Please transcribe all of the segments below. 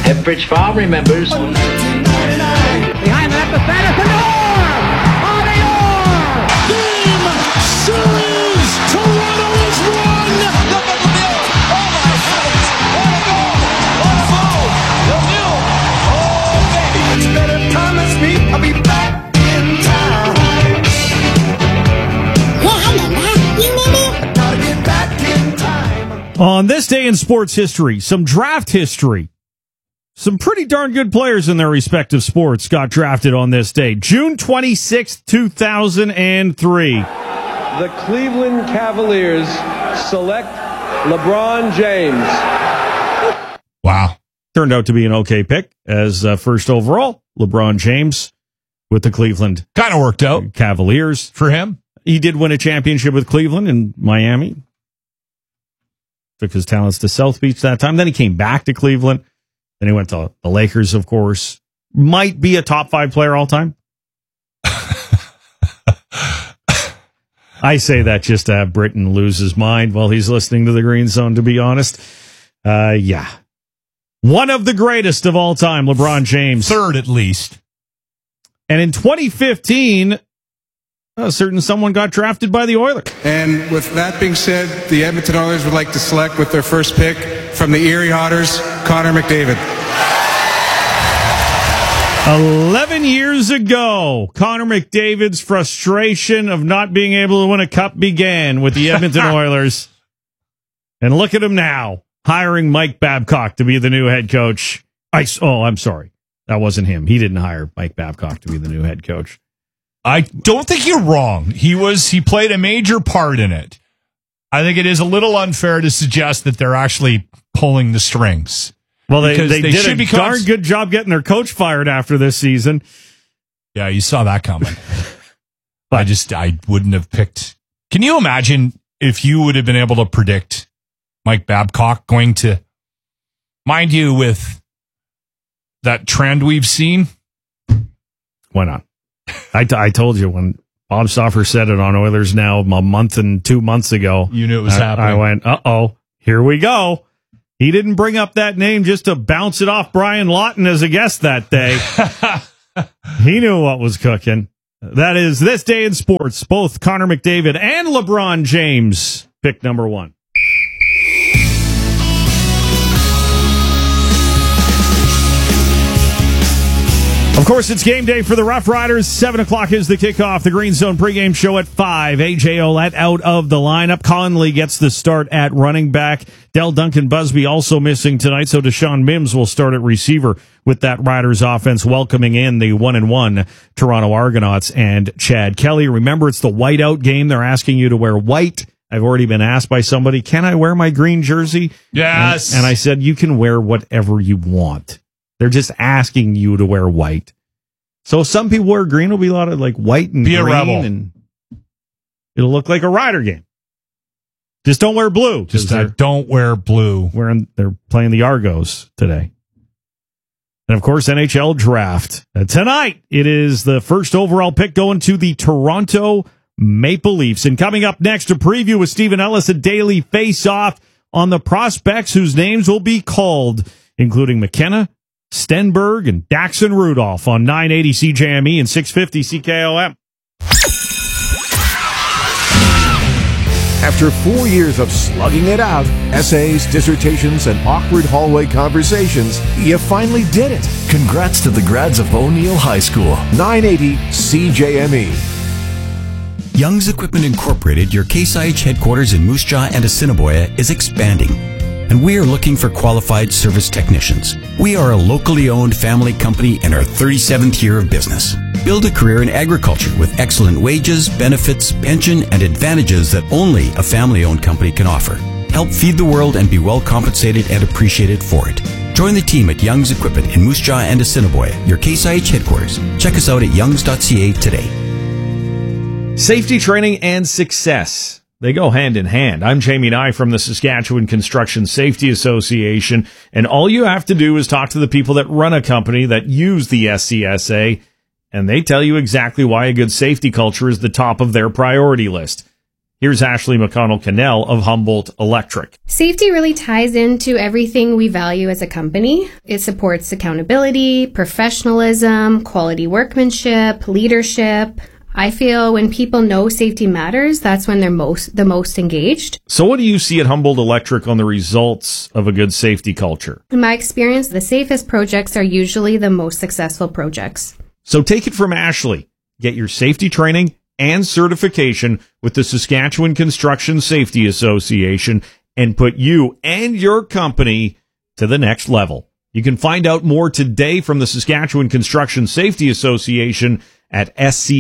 If Fritz Farm remembers. Behind the net to Sanderson. Game series. Toronto has won. Look at Lemieux. Oh my heavens. What a goal. What a goal. Lemieux. Oh baby. It's better promise me I'll be back in time. I gotta get back in time. On this day in sports history, some draft history. Some pretty darn good players in their respective sports got drafted on this day. June 26th, 2003. The Cleveland Cavaliers select LeBron James. Wow. Turned out to be an okay pick as first overall. LeBron James with the Cleveland Kind of worked out Cavaliers. for him. He did win a championship with Cleveland and Miami. Took his talents to South Beach that time. Then he came back to Cleveland. Then he went to the Lakers, of course. Might be a top 5 player all time. I say that just to have Britain lose his mind while he's listening to the Green Zone, to be honest. Yeah. One of the greatest of all time, LeBron James. Third, at least. And in 2015, a certain someone got drafted by the Oilers. And with that being said, the Edmonton Oilers would like to select with their first pick from the Erie Otters, Connor McDavid. 11 years ago, Connor McDavid's frustration of not being able to win a cup began with the Edmonton Oilers. And look at him now, hiring Mike Babcock to be the new head coach. I'm sorry. That wasn't him. He didn't hire Mike Babcock to be the new head coach. I don't think you're wrong. He played a major part in it. I think it is a little unfair to suggest that they're actually pulling the strings. Well, they did a darn good job getting their coach fired after this season. Yeah, you saw that coming. I wouldn't have picked. Can you imagine if you would have been able to predict Mike Babcock going to, mind you, with that trend we've seen? Why not? I told you when Bob Stauffer said it on Oilers Now a month and 2 months ago. You knew it was happening. I went, uh-oh, here we go. He didn't bring up that name just to bounce it off Brian Lawton as a guest that day. He knew what was cooking. That is this day in sports. Both Connor McDavid and LeBron James pick number 1. Of course, it's game day for the Rough Riders. 7 o'clock is the kickoff. The Green Zone pregame show at 5. A.J. Ouellette out of the lineup. Conley gets the start at running back. Del Duncan Busby also missing tonight, so Deshaun Mims will start at receiver with that Riders offense welcoming in the 1-1 Toronto Argonauts and Chad Kelly. Remember, it's the whiteout game. They're asking you to wear white. I've already been asked by somebody, can I wear my green jersey? Yes. And I said, you can wear whatever you want. They're just asking you to wear white. So some people wear green. It'll be a lot of like white and green. Be a rebel. And it'll look like a Rider game. Just don't wear blue. Just don't wear blue. They're playing the Argos today. And of course, NHL draft. Tonight, it is the first overall pick going to the Toronto Maple Leafs. And coming up next, a preview with Stephen Ellis, a daily face-off on the prospects whose names will be called, including McKenna, Stenberg, and Daxon Rudolph on 980 CJME and 650 CKOM. After 4 years of slugging it out, essays, dissertations, and awkward hallway conversations, you finally did it. Congrats to the grads of O'Neill High School. 980 CJME. Young's Equipment Incorporated, your Case IH headquarters in Moose Jaw and Assiniboia, is expanding, and we are looking for qualified service technicians. We are a locally owned family company in our 37th year of business. Build a career in agriculture with excellent wages, benefits, pension, and advantages that only a family-owned company can offer. Help feed the world and be well compensated and appreciated for it. Join the team at Young's Equipment in Moose Jaw and Assiniboia, your Case IH headquarters. Check us out at youngs.ca today. Safety training and success. They go hand in hand. I'm Jamie Nye from the Saskatchewan Construction Safety Association, and all you have to do is talk to the people that run a company that use the SCSA, and they tell you exactly why a good safety culture is the top of their priority list. Here's Ashley McConnell-Cannell of Humboldt Electric. Safety really ties into everything we value as a company. It supports accountability, professionalism, quality workmanship, leadership. I feel when people know safety matters, that's when they're the most engaged. So what do you see at Humboldt Electric on the results of a good safety culture? In my experience, the safest projects are usually the most successful projects. So take it from Ashley. Get your safety training and certification with the Saskatchewan Construction Safety Association and put you and your company to the next level. You can find out more today from the Saskatchewan Construction Safety Association at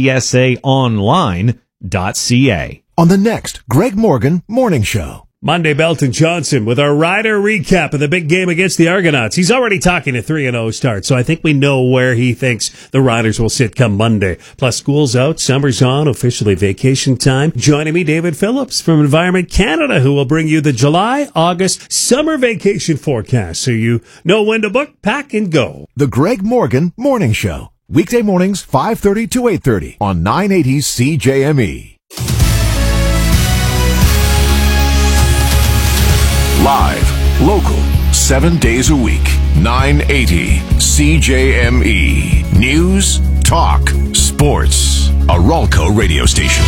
scsaonline.ca. On the next Greg Morgan Morning Show. Monday, Belton Johnson with our rider recap of the big game against the Argonauts. He's already talking a 3-0 start, so I think we know where he thinks the Riders will sit come Monday. Plus, school's out, summer's on, officially vacation time. Joining me, David Phillips from Environment Canada, who will bring you the July-August summer vacation forecast, so you know when to book, pack, and go. The Greg Morgan Morning Show. Weekday mornings, 5:30 to 8:30 on 980 CJME. Live, local, 7 days a week, 980 CJME. News, talk, sports. A Ralco radio station.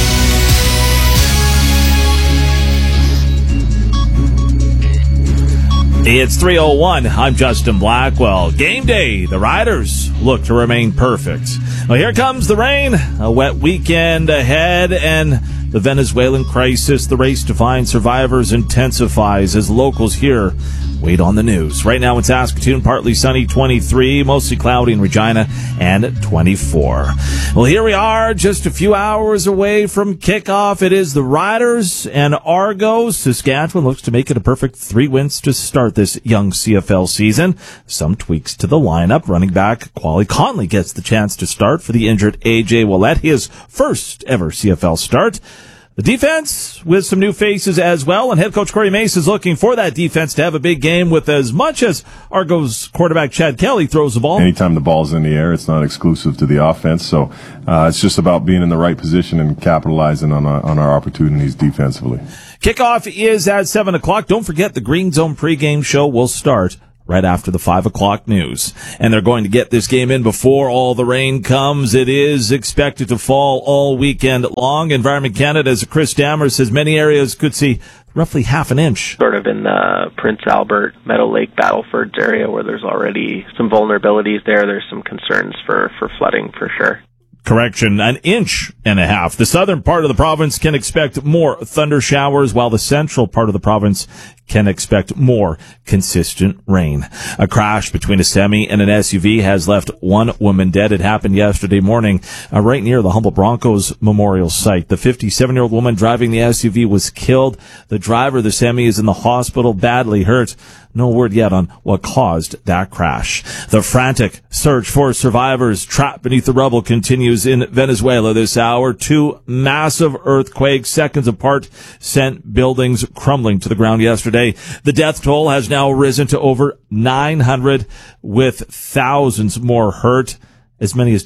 It's 3:01. I'm Justin Blackwell. Game day. The Riders look to remain perfect. Well, here comes the rain. A wet weekend ahead, and the Venezuelan crisis, the race to find survivors, intensifies as locals here wait on the news. Right now in Saskatoon, partly sunny, 23, mostly cloudy in Regina, and 24. Well, here we are, just a few hours away from kickoff. It is the Riders and Argos. Saskatchewan looks to make it a perfect 3 wins to start this young CFL season. Some tweaks to the lineup. Running back Quali Conley gets the chance to start for the injured AJ Ouellette, his first ever CFL start. The defense with some new faces as well, and head coach Corey Mace is looking for that defense to have a big game with as much as Argos quarterback Chad Kelly throws the ball. Anytime the ball's in the air, it's not exclusive to the offense, so it's just about being in the right position and capitalizing on our opportunities defensively. Kickoff is at 7 o'clock. Don't forget the Green Zone pregame show will start right after the 5 o'clock news. And they're going to get this game in before all the rain comes. It is expected to fall all weekend long. Environment Canada's Chris Dammer says many areas could see roughly half an inch. Sort of in Prince Albert, Meadow Lake, Battlefords area where there's already some vulnerabilities there. There's some concerns for flooding for sure. Correction, 1.5 inches. The southern part of the province can expect more thunder showers, while the central part of the province can expect more consistent rain. A crash between a semi and an SUV has left one woman dead. It happened yesterday morning right near the Humboldt Broncos Memorial site. The 57-year-old woman driving the SUV was killed. The driver of the semi is in the hospital, badly hurt. No word yet on what caused that crash. The frantic search for survivors trapped beneath the rubble continues in Venezuela this hour. 2 massive earthquakes seconds apart sent buildings crumbling to the ground yesterday. The death toll has now risen to over 900, with thousands more hurt. As many as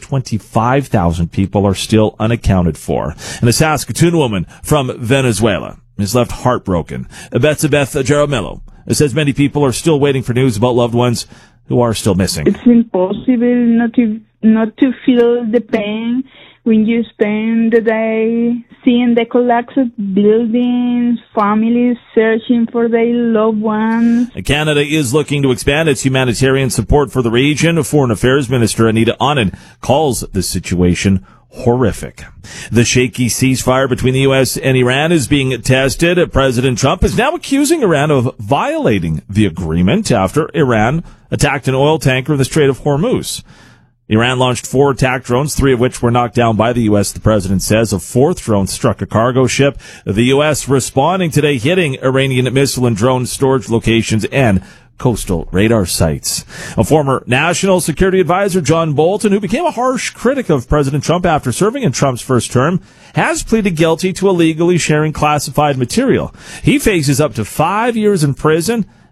25,000 people are still unaccounted for. And a Saskatoon woman from Venezuela is left heartbroken. Betsabeth Jaramillo says many people are still waiting for news about loved ones who are still missing. It's impossible not to feel the pain when you spend the day seeing the collapsed buildings, families searching for their loved ones. Canada is looking to expand its humanitarian support for the region. Foreign Affairs Minister Anita Anand calls the situation horrific. The shaky ceasefire between the U.S. and Iran is being tested. President Trump is now accusing Iran of violating the agreement after Iran attacked an oil tanker in the Strait of Hormuz. Iran launched 4 attack drones, 3 of which were knocked down by the U.S., the president says. A 4th drone struck a cargo ship. The U.S. responding today, hitting Iranian missile and drone storage locations and coastal radar sites. A former national security advisor, John Bolton, who became a harsh critic of President Trump after serving in Trump's first term, has pleaded guilty to illegally sharing classified material. He faces up to 5 years in prison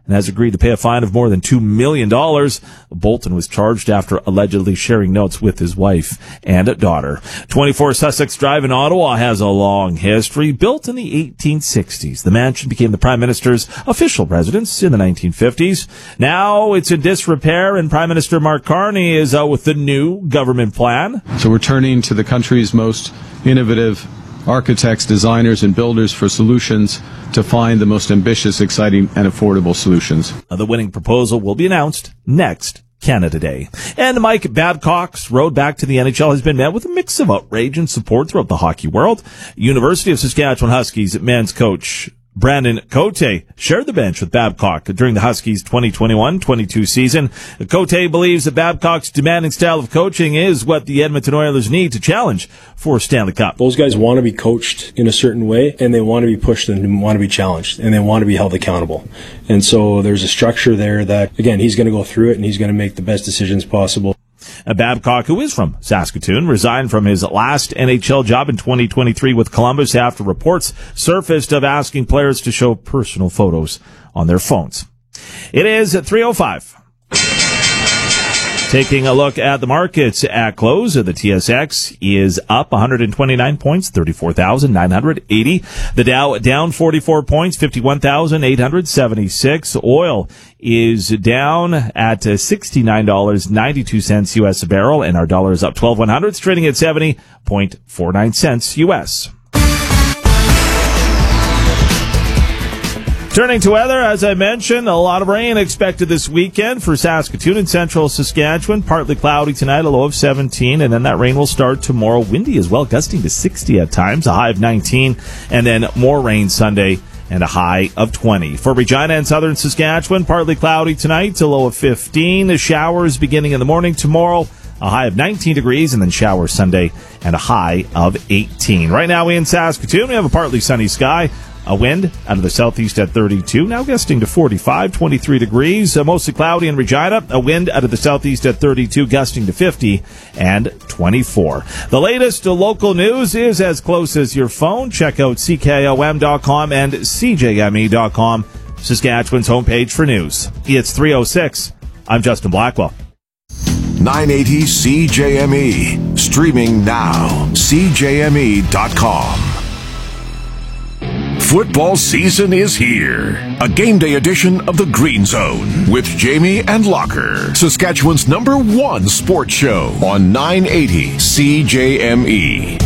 and has agreed to pay a fine of more than $2 million. Bolton was charged after allegedly sharing notes with his wife and daughter. 24 Sussex Drive in Ottawa has a long history. Built in the 1860s, the mansion became the Prime Minister's official residence in the 1950s. Now it's in disrepair, and Prime Minister Mark Carney is out with the new government plan. So we're turning to the country's most innovative architects, designers, and builders for solutions to find the most ambitious, exciting, and affordable solutions. The winning proposal will be announced next Canada Day. And Mike Babcock's road back to the NHL has been met with a mix of outrage and support throughout the hockey world. University of Saskatchewan Huskies men's coach Brandon Cote shared the bench with Babcock during the Huskies' 2021-22 season. Cote believes that Babcock's demanding style of coaching is what the Edmonton Oilers need to challenge for Stanley Cup. Those guys want to be coached in a certain way, and they want to be pushed and want to be challenged, and they want to be held accountable. And so there's a structure there that, again, he's going to go through it, and he's going to make the best decisions possible. Babcock, who is from Saskatoon, resigned from his last NHL job in 2023 with Columbus after reports surfaced of asking players to show personal photos on their phones. It is at 3:05. Taking a look at the markets at close, the TSX is up 129 points, 34,980. The Dow down 44 points, 51,876. Oil is down at $69.92 U.S. a barrel, and our dollar is up 12/100, trading at 70.49 cents U.S. Turning to weather, as I mentioned, a lot of rain expected this weekend for Saskatoon and central Saskatchewan. Partly cloudy tonight, a low of 17, and then that rain will start tomorrow. Windy as well, gusting to 60 at times, a high of 19, and then more rain Sunday and a high of 20. For Regina and southern Saskatchewan, partly cloudy tonight, a low of 15. The showers beginning in the morning tomorrow, a high of 19 degrees, and then showers Sunday and a high of 18. Right now in Saskatoon, we have a partly sunny sky. A wind out of the southeast at 32, now gusting to 45, 23 degrees. Mostly cloudy in Regina. A wind out of the southeast at 32, gusting to 50 and 24. The latest local news is as close as your phone. Check out CKOM.com and CJME.com, Saskatchewan's homepage for news. It's 3:06. I'm Justin Blackwell. 980 CJME. Streaming now. CJME.com. Football season is here. A game day edition of the Green Zone with Jamie and Locker, Saskatchewan's #1 sports show on 980 CJME.